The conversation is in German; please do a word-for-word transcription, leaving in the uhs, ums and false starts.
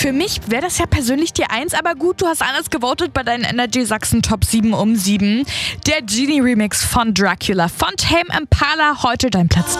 Für mich wäre das ja persönlich die eins, aber gut, du hast anders gewotet bei deinen Energy Sachsen Top sieben um sieben. Der Genie Remix von Dracula von Tame Impala, heute dein Platz